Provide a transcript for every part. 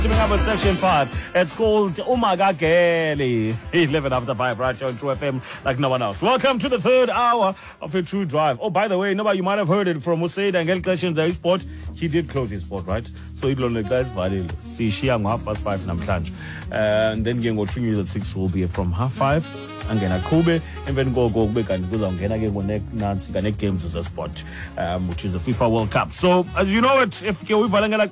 Coming up with section 5, it's called Umagageli. 11 after 5, right here on True FM, like no one else. Welcome to the third hour of a True Drive. Oh, by the way, nobody, you might have heard it from Usaid and Gelklashin Zay Sport. He did close his sport, right? So he don't guys valid. See, Shiang 5:30 namhlanje. And then getting what at 6 will be from 5:30. Angena Kube, and then go back and go on Nancy games as a sport, which is the FIFA World Cup. So, as you know it, if we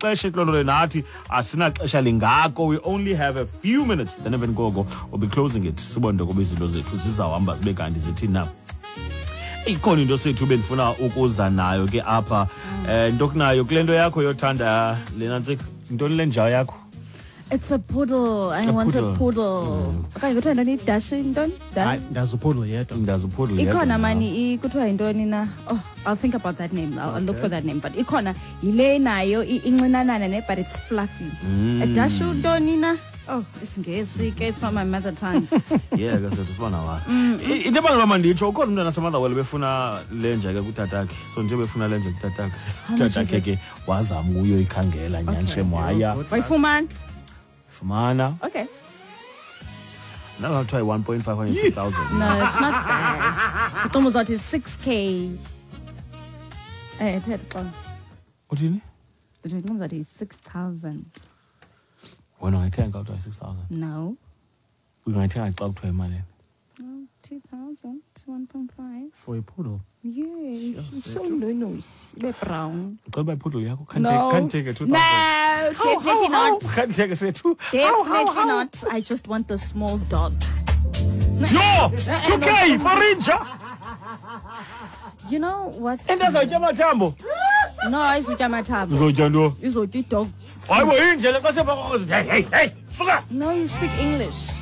only have a few minutes, then even go we'll be closing it. This is our ambassador and is it now. Ikhona into sethu benifuna ukuza nayo ke apha ndokunayo kule nto yakho yothanda lena ntsika intoni le njawo yakho. It's a poodle. I want a poodle. Okay, kuthiwa intoni dash intoni? There's a poodle yet. There's a poodle. Ikhona mani kuthiwa intoni na? Oh, I'll think about that name. I'll look for that name. But ikhona yile nayo incinanana ne, but it's fluffy. A dash intoni na? Oh, isingesi ke, it's not my mother tongue. Yeah, ke sesibona wa. Into ebangela manditsho ukhona umntwana saMotherwell befuna lenja ke kutatakhe. So nje befuna lenja kutatakhe. Tatakhe ke wazama uyoyikhangela nyanshe mwaya. Wayifumana? Fumana. Okay. Now I'll try 1,500,000. No, it's not bad. It's almost out is 6K. Hey, it had gone. What do you need? The almost out is 6,000. When I think I'll try 6,000. No. We're going to take out to money. No, 2,000. It's 1.5. For a poodle. Yeah, it's so nice. They're brown. Go by poodle, yeah? No. Can't take a 2,000. No, definitely not. Can't take a say 2. Definitely not. I just want the small dog. Yo! 2K for Rinja! You know what? And that's a Jamatambo. No, it's Jamatambo. Zojando. It's a dog. Why were you in jail? Hey, No, you speak English.